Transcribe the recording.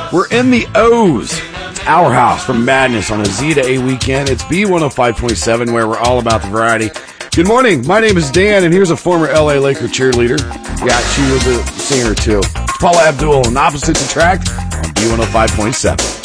We're in the O's. It's our house for madness on a Z to A weekend. It's B105.7 where we're all about the variety. Good morning. My name is Dan, and here's a former LA Laker cheerleader. Yeah, she was a singer too. Paula Abdul, and opposites attract on B105.7.